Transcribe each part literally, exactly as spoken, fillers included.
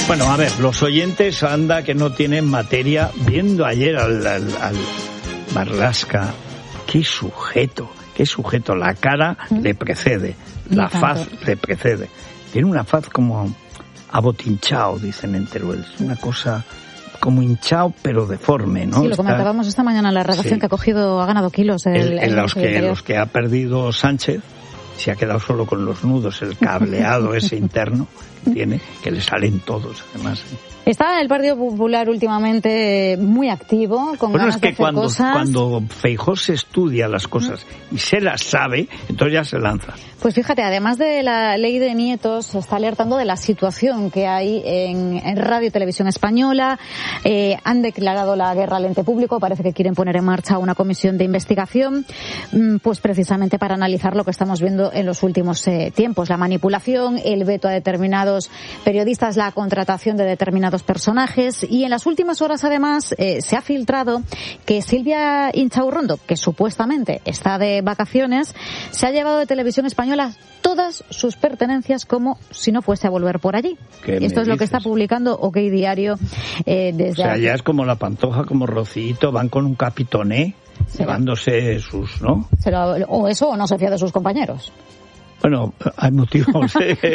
Bueno, a ver, los oyentes anda que no tienen materia. Viendo ayer al, al, al Marlaska, qué sujeto, qué sujeto. La cara ¿Mm? le precede, la faz le precede. Tiene una faz como abotinchao, dicen en Teruel. Es una cosa como hinchado pero deforme, ¿no? Sí, lo comentábamos esta mañana en la redacción, sí, que ha cogido, ha ganado kilos. El, el, en los que, los que ha perdido Sánchez, se ha quedado solo con los nudos, el cableado ese interno que tiene, que le salen todos, además. Está el Partido Popular últimamente muy activo, con bueno, ganas es que de hacer cuando, cosas. cuando Feijóo se estudia las cosas y se las sabe, entonces ya se lanza. Pues fíjate, además de la ley de nietos, se está alertando de la situación que hay en, en Radio y Televisión Española. Eh, han declarado la guerra al ente público, parece que quieren poner en marcha una comisión de investigación, pues precisamente para analizar lo que estamos viendo en los últimos eh, tiempos, la manipulación, el veto a determinados periodistas, la contratación de determinados personajes. Y en las últimas horas, además, eh, se ha filtrado que Silvia Inchaurrondo, que supuestamente está de vacaciones, se ha llevado de Televisión Española todas sus pertenencias como si no fuese a volver por allí. Esto es lo que está publicando OK Diario eh, desde... O sea, aquí. Ya es como la Pantoja, como Rocito, van con un capitoné, llevándose sus, ¿no? Se lo, o eso, o no se fía de sus compañeros. Bueno, hay motivos.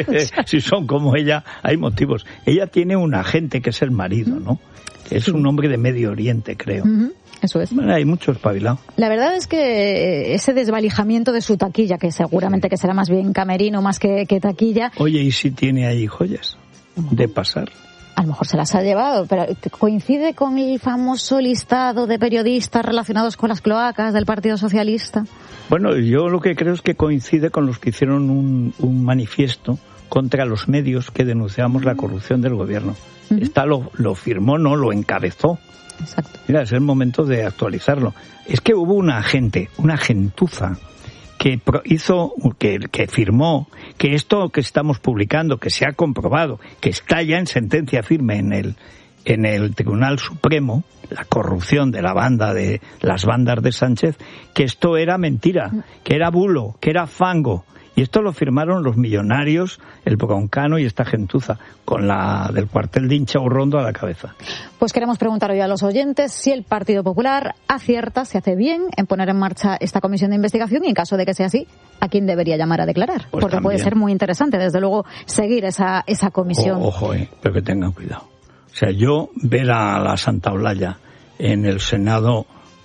Si son como ella, hay motivos. Ella tiene un agente que es el marido, ¿no? Que es un hombre de Medio Oriente, creo. Uh-huh. Eso es. Bueno, hay mucho espabilado. La verdad es que ese desvalijamiento de su taquilla, que seguramente que será más bien camerino más que, que taquilla... Oye, ¿y si tiene ahí joyas de pasar? A lo mejor se las ha llevado, pero ¿coincide con el famoso listado de periodistas relacionados con las cloacas del Partido Socialista? Bueno, yo lo que creo es que coincide con los que hicieron un, un manifiesto contra los medios que denunciamos la corrupción del gobierno. Uh-huh. Esta lo, lo firmó, no, lo encabezó. Exacto. Mira, es el momento de actualizarlo. Es que hubo una gente, una gentuza, que hizo, que, que firmó que esto que estamos publicando, que se ha comprobado, que está ya en sentencia firme en el, en el Tribunal Supremo, la corrupción de la banda, de las bandas de Sánchez, que esto era mentira, que era bulo, que era fango. Y esto lo firmaron los millonarios, el Broncano y esta gentuza, con la del cuartel de Inchaurrondo a la cabeza. Pues queremos preguntar hoy a los oyentes si el Partido Popular acierta, se hace bien en poner en marcha esta comisión de investigación y, en caso de que sea así, ¿a quién debería llamar a declarar? Pues porque también. Puede ser muy interesante, desde luego, seguir esa, esa comisión. O, ojo, eh, pero que tengan cuidado. O sea, yo ver a la Santa Olalla en el Senado...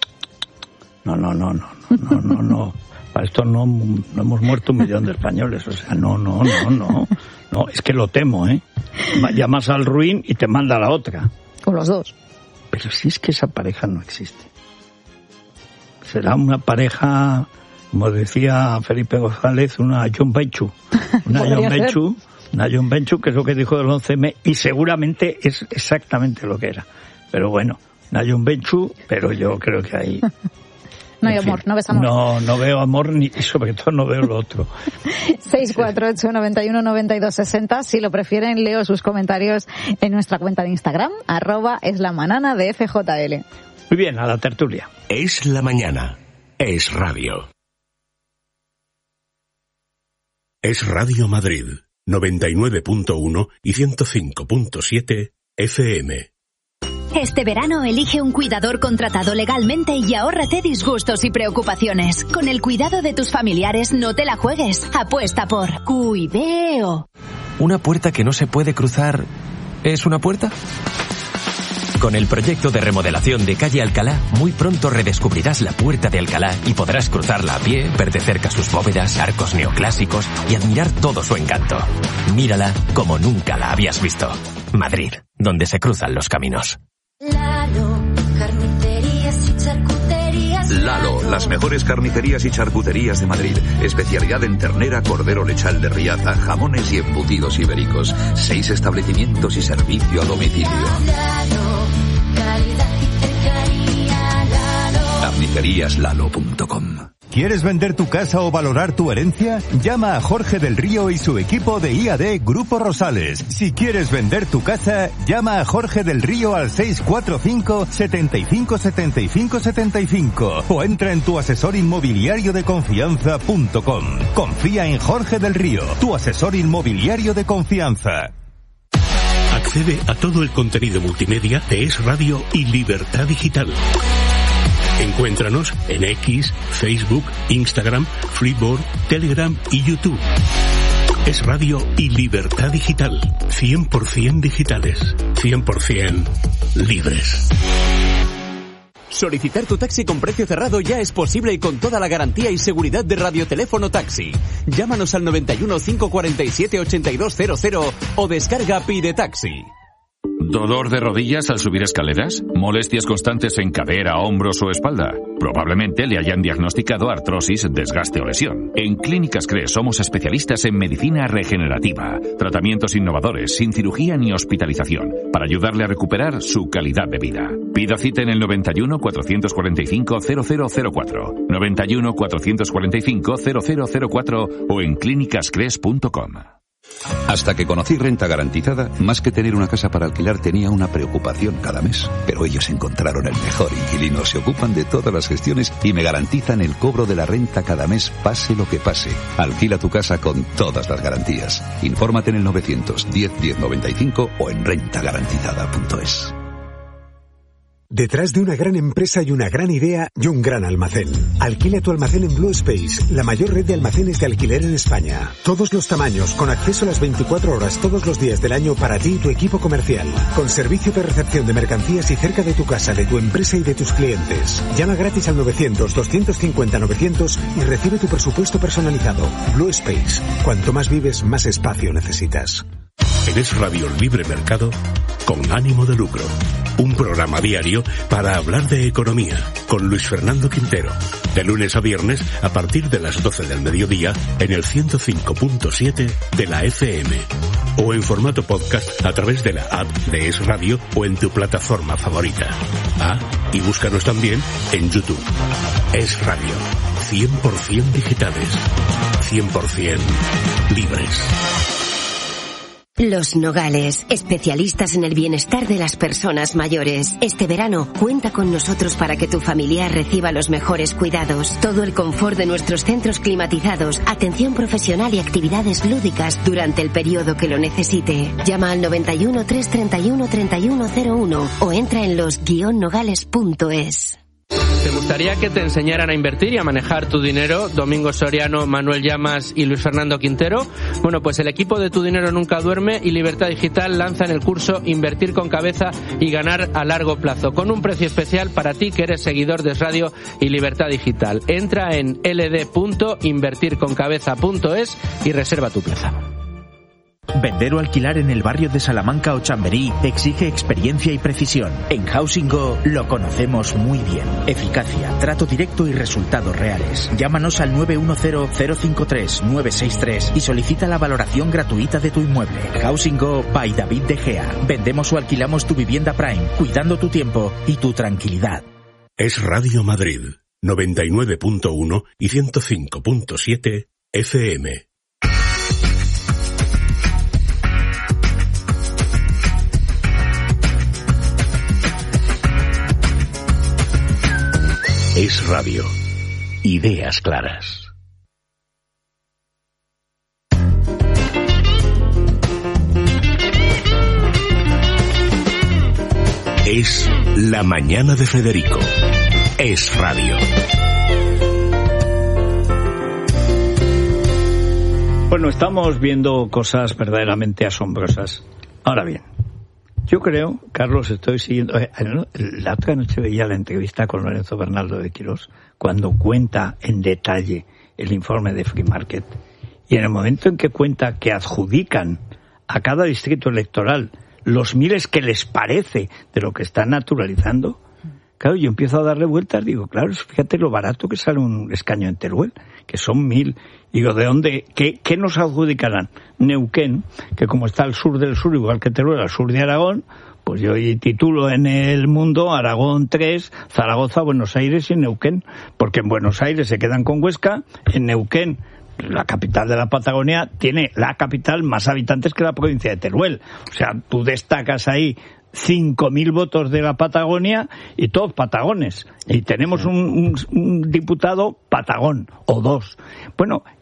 No, no, no, no, no, no, no. Para esto no, no hemos muerto un millón de españoles. O sea, no, no, no, no. No, es que lo temo, ¿eh? Llamas al ruin y te manda a la otra. O los dos. Pero si es que esa pareja no existe. Será una pareja, como decía Felipe González, una John Benchu. Una John Benchu, una John Benchu, que es lo que dijo del once eme, y seguramente es exactamente lo que era. Pero bueno, una John Benchu, pero yo creo que ahí... No hay amor, no ves amor. No, no veo amor ni, y sobre todo no veo lo otro. seis cuatro ocho, nueve uno, nueve dos seis cero. Si lo prefieren, leo sus comentarios en nuestra cuenta de Instagram, arroba es la manana de F J L. Muy bien, a la tertulia. Es la mañana. Es radio. Es Radio Madrid, noventa y nueve punto uno y ciento cinco punto siete F M. Este verano elige un cuidador contratado legalmente y ahórrate disgustos y preocupaciones. Con el cuidado de tus familiares no te la juegues. Apuesta por Cuideo. ¿Una puerta que no se puede cruzar es una puerta? Con el proyecto de remodelación de Calle Alcalá, muy pronto redescubrirás la Puerta de Alcalá y podrás cruzarla a pie, ver de cerca sus bóvedas, arcos neoclásicos y admirar todo su encanto. Mírala como nunca la habías visto. Madrid, donde se cruzan los caminos. Lalo, carnicerías y charcuterías. Lalo, las mejores carnicerías y charcuterías de Madrid. Especialidad en ternera, cordero lechal de Riaza, jamones y embutidos ibéricos. Seis establecimientos y servicio a domicilio. Lalo, calidad y cercanía. Lalo. carnicerías lalo punto com. ¿Quieres vender tu casa o valorar tu herencia? Llama a Jorge del Río y su equipo de I A D Grupo Rosales. Si quieres vender tu casa, llama a Jorge del Río al seis cuatro cinco, setenta y cinco, setenta y cinco, setenta y cinco o entra en tu asesor inmobiliario de confianza punto com. Confía en Jorge del Río, tu asesor inmobiliario de confianza. Accede a todo el contenido multimedia de Es Radio y Libertad Digital. Encuéntranos en X, Facebook, Instagram, Freeboard, Telegram y YouTube. Es Radio y Libertad Digital. cien por ciento digitales. cien por ciento libres. Solicitar tu taxi con precio cerrado ya es posible y con toda la garantía y seguridad de Radioteléfono Taxi. Llámanos al noventa y uno, cinco cuarenta y siete, ochenta y dos cero cero o descarga Pide Taxi. ¿Dolor de rodillas al subir escaleras? ¿Molestias constantes en cadera, hombros o espalda? Probablemente le hayan diagnosticado artrosis, desgaste o lesión. En Clínicas C R E somos especialistas en medicina regenerativa, tratamientos innovadores, sin cirugía ni hospitalización, para ayudarle a recuperar su calidad de vida. Pida cita en el noventa y uno, cuatrocientos cuarenta y cinco, cero cero cero cuatro, noventa y uno, cuatrocientos cuarenta y cinco, cero cero cero cuatro o en clínicas cres punto com. Hasta que conocí Renta Garantizada, más que tener una casa para alquilar tenía una preocupación cada mes. Pero ellos encontraron el mejor inquilino, se ocupan de todas las gestiones y me garantizan el cobro de la renta cada mes, pase lo que pase. Alquila tu casa con todas las garantías. Infórmate en el novecientos diez, diez noventa y cinco o en renta garantizada punto es. Detrás de una gran empresa hay una gran idea y un gran almacén. Alquila tu almacén en Blue Space, la mayor red de almacenes de alquiler en España. Todos los tamaños, con acceso a las veinticuatro horas todos los días del año para ti y tu equipo comercial. Con servicio de recepción de mercancías y cerca de tu casa, de tu empresa y de tus clientes. Llama gratis al novecientos, doscientos cincuenta, novecientos y recibe tu presupuesto personalizado. Blue Space. Cuanto más vives, más espacio necesitas. En Es Radio Libre Mercado, con ánimo de lucro. Un programa diario para hablar de economía, con Luis Fernando Quintero. De lunes a viernes, a partir de las doce del mediodía, en el ciento cinco punto siete de la F M. O en formato podcast a través de la app de Es Radio o en tu plataforma favorita. Ah, y búscanos también en YouTube. Es Radio. cien por ciento digitales. cien por ciento libres. Los Nogales, especialistas en el bienestar de las personas mayores. Este verano, cuenta con nosotros para que tu familiar reciba los mejores cuidados. Todo el confort de nuestros centros climatizados, atención profesional y actividades lúdicas durante el periodo que lo necesite. Llama al noventa y uno, trescientos treinta y uno, treinta y uno cero uno o entra en los guion nogales punto es. ¿Te gustaría que te enseñaran a invertir y a manejar tu dinero? Domingo Soriano, Manuel Llamas y Luis Fernando Quintero. Bueno, pues el equipo de Tu Dinero Nunca Duerme y Libertad Digital lanzan el curso Invertir con Cabeza y Ganar a Largo Plazo, con un precio especial para ti que eres seguidor de Es Radio y Libertad Digital. Entra en l d punto invertir con cabeza punto es y reserva tu plaza. Vender o alquilar en el barrio de Salamanca o Chamberí exige experiencia y precisión. En Housing Go lo conocemos muy bien. Eficacia, trato directo y resultados reales. Llámanos al nueve uno cero, cero cinco tres, nueve seis tres y solicita la valoración gratuita de tu inmueble. Housing Go by David De Gea. Vendemos o alquilamos tu vivienda Prime, cuidando tu tiempo y tu tranquilidad. Es Radio Madrid, noventa y nueve punto uno y ciento cinco punto siete F M. Es Radio. Ideas claras. Es la mañana de Federico. Es Radio. Bueno, estamos viendo cosas verdaderamente asombrosas. Ahora bien, yo creo, Carlos, estoy siguiendo... La otra noche veía la entrevista con Lorenzo Bernaldo de Quirós, cuando cuenta en detalle el informe de Free Market. Y en el momento en que cuenta que adjudican a cada distrito electoral los miles que les parece de lo que están naturalizando, claro, yo empiezo a darle vueltas, digo, claro, fíjate lo barato que sale un escaño en Teruel, que son mil. Digo, ¿de dónde? ¿Qué, qué nos adjudicarán? Neuquén, que como está al sur del sur, igual que Teruel, al sur de Aragón, pues yo titulo en El Mundo Aragón tres, Zaragoza, Buenos Aires y Neuquén, porque en Buenos Aires se quedan con Huesca, en Neuquén, la capital de la Patagonia, tiene la capital más habitantes que la provincia de Teruel. O sea, tú destacas ahí cinco mil votos de la Patagonia y todos patagones. Y tenemos un, un, un diputado patagón, o dos. Bueno,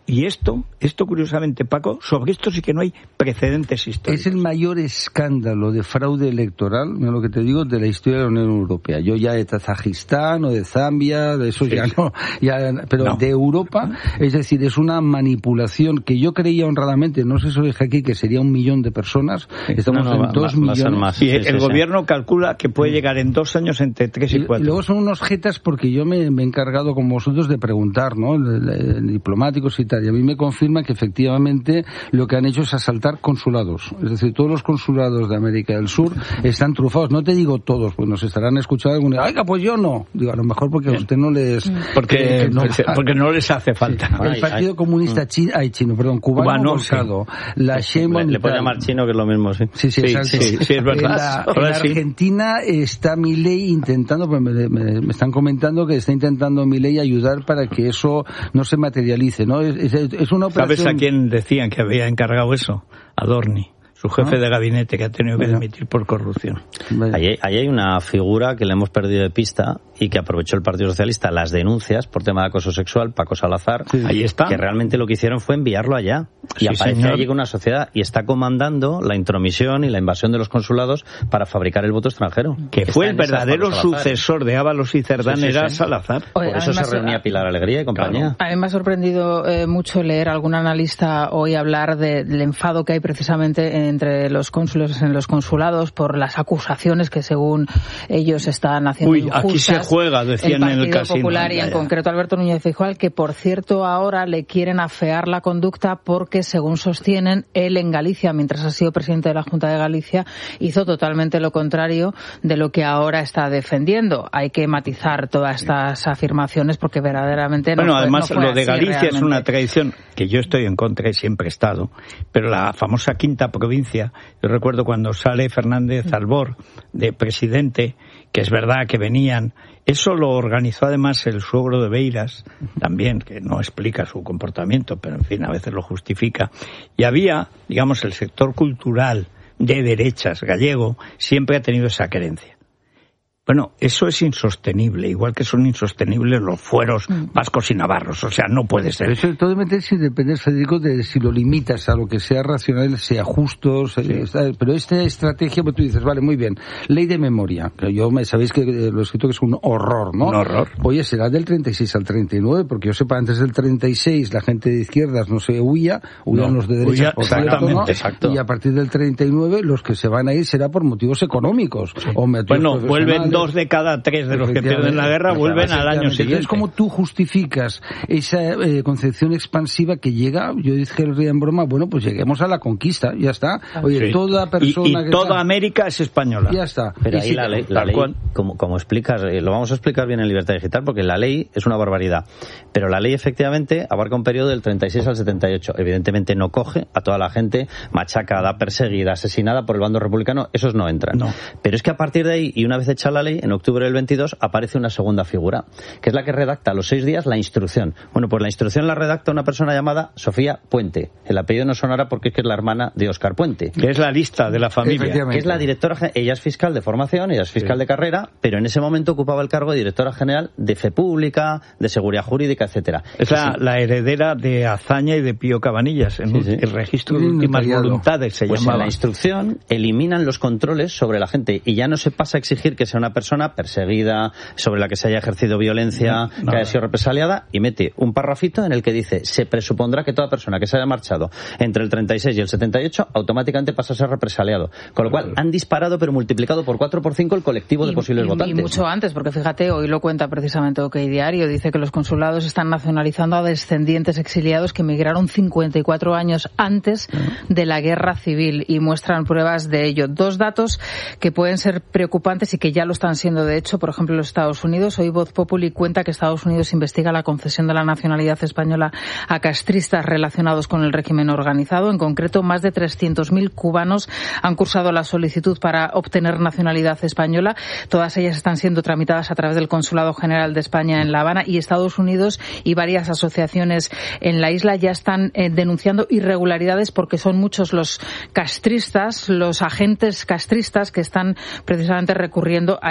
Y esto, esto curiosamente, Paco, sobre esto sí que no hay precedentes históricos. Es el mayor escándalo de fraude electoral, mira lo que te digo, de la historia de la Unión Europea. Yo ya de Kazajistán o de Zambia, de eso sí, ya no, ya, pero no. De Europa, es decir, es una manipulación que yo creía honradamente, no sé si lo dije aquí, que sería un millón de personas, estamos no, no, en va, dos va, millones. Más. Y sí, el sí, gobierno sí. calcula que puede llegar en dos años entre tres y, y cuatro. Y luego son unos jetas porque yo me, me he encargado como vosotros de preguntar, ¿no? El, el, el diplomáticos y tal, y a mí me confirma que efectivamente lo que han hecho es asaltar consulados. Es decir, todos los consulados de América del Sur están trufados. No te digo todos, pues nos estarán escuchando algunos. Oiga, pues yo no. Digo, a lo mejor porque a usted no les... Porque, no, porque no les hace falta. El Partido ay, Comunista ay. Chino, ay, chino, perdón, cubano, cubano volcado. Sí. La Sheinbaum... Le, le puede llamar chino, que es lo mismo, sí. Sí, sí, sí, sí, sí, sí es verdad. En, la, en la sí. Argentina está Milei intentando, pues me, me, me están comentando que está intentando Milei ayudar para que eso no se materialice, ¿no? Es, es, es una operación... ¿Sabes a quién decían que había encargado eso? A Dorni, su jefe ¿Ah? de gabinete, que ha tenido que dimitir por corrupción. Allí, allí hay una figura que le hemos perdido de pista y que aprovechó el Partido Socialista las denuncias por tema de acoso sexual, Paco Salazar, sí. Ahí está. Que realmente lo que hicieron fue enviarlo allá y sí, aparece señor. allí con una sociedad y está comandando la intromisión y la invasión de los consulados para fabricar el voto extranjero. Que está fue el verdadero sucesor de Ábalos y Cerdán, sí, sí, era sí. Salazar. Oye, por eso se reunía Pilar Alegría y compañía. Claro. A mí me ha sorprendido eh, mucho leer a algún analista hoy hablar de, del enfado que hay precisamente entre los cónsules en los consulados por las acusaciones que según ellos están haciendo Uy, injustas. Aquí se juega, decían en el casino. Popular y en concreto Alberto Núñez Feijóo, al que por cierto ahora le quieren afear la conducta porque según sostienen él en Galicia, mientras ha sido presidente de la Junta de Galicia, hizo totalmente lo contrario de lo que ahora está defendiendo. Hay que matizar todas estas afirmaciones porque verdaderamente no Bueno, fue, además no fue lo de así Galicia realmente. Es una tradición que yo estoy en contra y siempre he estado, pero la famosa quinta provincia, yo recuerdo cuando sale Fernández Albor de presidente, que es verdad que venían, eso lo organizó además el suegro de Beiras, también, que no explica su comportamiento, pero en fin, a veces lo justifica. Y había, digamos, el sector cultural de derechas gallego, siempre ha tenido esa creencia. Bueno, eso es insostenible, igual que son insostenibles los fueros vascos y navarros, o sea, no puede ser. Eso todo depende, Federico, de si lo limitas a lo que sea racional, sea justo, sea, sí. Pero esta estrategia, pues tú dices, vale, muy bien, ley de memoria, que yo me sabéis que lo he escrito que es un horror, ¿no? Un horror. Oye, será del treinta y seis al treinta y nueve, porque yo sepa, antes del treinta y seis la gente de izquierdas no se huía, huían no, los de derechas, por cierto, ¿no? Exacto. Y a partir del treinta y nueve los que se van a ir será por motivos económicos. Sí. O bueno, vuelven dos de cada tres de los que pierden la guerra vuelven al año siguiente. Es como tú justificas esa eh, concepción expansiva que llega, yo dije el día en broma, bueno, pues lleguemos a la conquista, ya está. Oye, sí. toda persona... Y, y que toda está, América es española. Ya está. Pero y ahí sí, la ley, la ley como, como explicas, eh, lo vamos a explicar bien en Libertad Digital, porque la ley es una barbaridad. Pero la ley efectivamente abarca un periodo del treinta y seis al setenta y ocho. Evidentemente no coge a toda la gente machacada, perseguida, asesinada por el bando republicano, esos no entran. No. Pero es que a partir de ahí, y una vez hecha la ley, en octubre del veintidós, aparece una segunda figura, que es la que redacta a los seis días la instrucción. Bueno, pues la instrucción la redacta una persona llamada Sofía Puente. El apellido no sonará porque es que es la hermana de Óscar Puente. Que es la lista de la familia. Que es la directora, ella es fiscal de formación, ella es fiscal sí. de carrera, pero en ese momento ocupaba el cargo de directora general de Fe Pública, de Seguridad Jurídica, etcétera. Es la, sí. la heredera de Azaña y de Pío Cabanillas, en sí, sí. el registro de últimas voluntades se pues llamaba. En la instrucción eliminan los controles sobre la gente y ya no se pasa a exigir que sea una persona perseguida, sobre la que se haya ejercido violencia, no, que haya sido represaliada, y mete un parrafito en el que dice, se presupondrá que toda persona que se haya marchado entre el treinta y seis y el setenta y ocho automáticamente pasa a ser represaliado. Con lo cual han disparado pero multiplicado por cuatro por cinco el colectivo y, de posibles y, votantes. Y mucho antes, porque fíjate, hoy lo cuenta precisamente OK Diario, dice que los consulados están nacionalizando a descendientes exiliados que emigraron cincuenta y cuatro años antes de la guerra civil y muestran pruebas de ello. Dos datos que pueden ser preocupantes y que ya lo están siendo de hecho, por ejemplo, los Estados Unidos. Hoy Voz Populi cuenta que Estados Unidos investiga la concesión de la nacionalidad española a castristas relacionados con el régimen organizado. En concreto, más de trescientos mil cubanos han cursado la solicitud para obtener nacionalidad española. Todas ellas están siendo tramitadas a través del Consulado General de España en La Habana, y Estados Unidos y varias asociaciones en la isla ya están eh, denunciando irregularidades porque son muchos los castristas, los agentes castristas que están precisamente recurriendo a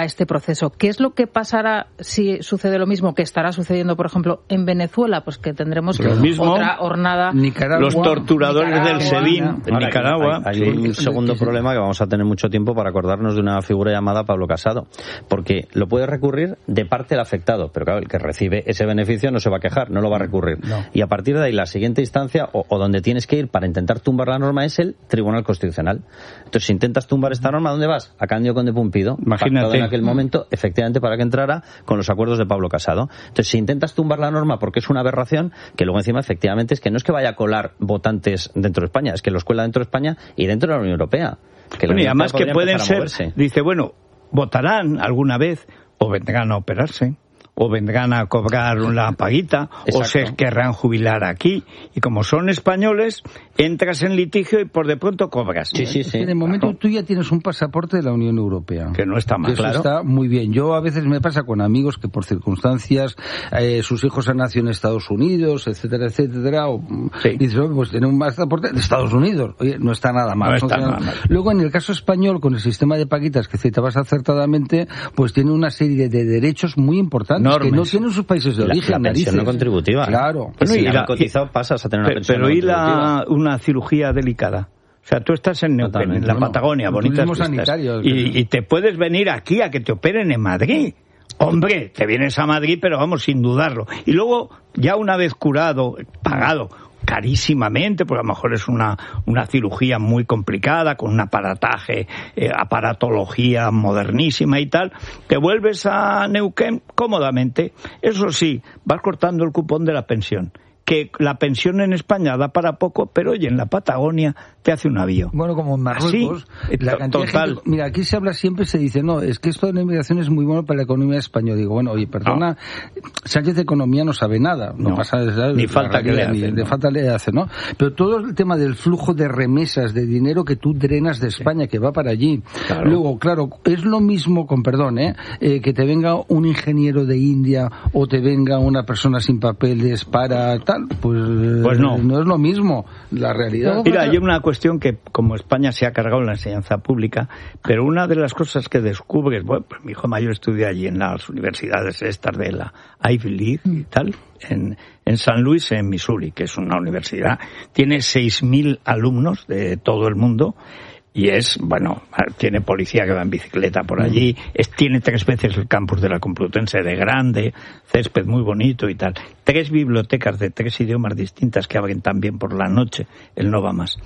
a este proceso. ¿Qué es lo que pasará si sucede lo mismo que estará sucediendo, por ejemplo, en Venezuela? Pues que tendremos lo mismo, otra hornada. Nicaragua, los torturadores Nicaragua, del SEBIN en Nicaragua. Hay, hay, hay sí, un segundo sí, sí. problema que vamos a tener mucho tiempo para acordarnos de una figura llamada Pablo Casado, porque lo puede recurrir de parte del afectado, pero claro, el que recibe ese beneficio no se va a quejar, no lo va a recurrir. No. Y a partir de ahí, la siguiente instancia, o, o donde tienes que ir para intentar tumbar la norma, es el Tribunal Constitucional. Entonces, si intentas tumbar esta norma, ¿dónde vas? A Cándido Conde Pumpido, imagínate, en aquel momento, efectivamente, para que entrara con los acuerdos de Pablo Casado. Entonces, si intentas tumbar la norma porque es una aberración, que luego encima, efectivamente, es que no es que vaya a colar votantes dentro de España, es que los cuela dentro de España y dentro de la Unión Europea. Que bueno, y además que pueden ser, dice, bueno, votarán alguna vez o vendrán a operarse, o vendrán a cobrar una paguita, exacto, o se querrán jubilar aquí. Y como son españoles, entras en litigio y por de pronto cobras. Sí, sí, sí. En el momento claro. tú ya tienes un pasaporte de la Unión Europea. Que no está mal. Eso claro. está muy bien. Yo a veces me pasa con amigos que por circunstancias eh, sus hijos han nacido en Estados Unidos, etcétera, etcétera. O, sí. Y dices, oh, pues tienen un pasaporte de Estados Unidos. Oye, no está nada mal. No está nada mal. Luego, en el caso español, con el sistema de paguitas que citabas acertadamente, pues tiene una serie de derechos muy importantes Normes. que no tienen sus países de origen. La, la pensión no contributiva. Claro. Bueno, si y la, cotizado pasas a tener una pero, pensión pero no y la, una cirugía delicada. O sea, tú estás en Neuquén, en la bueno, Patagonia, bonitas vistas, y, y te puedes venir aquí a que te operen en Madrid. Hombre, te vienes a Madrid, pero vamos, sin dudarlo. Y luego, ya una vez curado, pagado carísimamente, porque a lo mejor es una, una cirugía muy complicada, con un aparataje, eh, aparatología modernísima y tal, te vuelves a Neuquén cómodamente. Eso sí, vas cortando el cupón de la pensión. Que la pensión en España da para poco, pero oye, en la Patagonia te hace un avío. Bueno, como en Marruecos, ¿sí? la cantidad total. De gente, mira, aquí se habla siempre, se dice, no, es que esto de la inmigración es muy bueno para la economía española. Digo, bueno, oye, perdona, no. Sánchez de Economía no sabe nada, no, no pasa nada. Ni falta que le hace. Ni no. falta le hace, ¿no? Pero todo el tema del flujo de remesas, de dinero que tú drenas de España, sí. que va para allí. Claro. Luego, claro, es lo mismo, con perdón, ¿eh? eh, que te venga un ingeniero de India o te venga una persona sin papeles para tal, pues... Pues no. No es lo mismo la realidad. Mira, hay una cuestión que como España se ha cargado en la enseñanza pública, pero una de las cosas que descubres, bueno, pues mi hijo mayor estudia allí en las universidades estas de la Ivy League y tal, en, en San Luis, en Missouri, que es una universidad, tiene seis mil alumnos de todo el mundo. Y es, bueno, tiene policía que va en bicicleta por allí, es, tiene tres veces el campus de la Complutense de grande, césped muy bonito y tal. Tres bibliotecas de tres idiomas distintas que abren también por la noche, el no va más.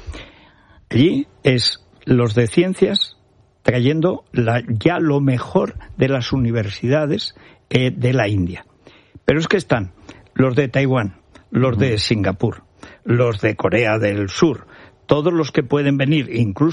Allí es los de ciencias trayendo la, ya lo mejor de las universidades eh, de la India. Pero es que están los de Taiwán, los de Singapur, los de Corea del Sur, todos los que pueden venir, incluso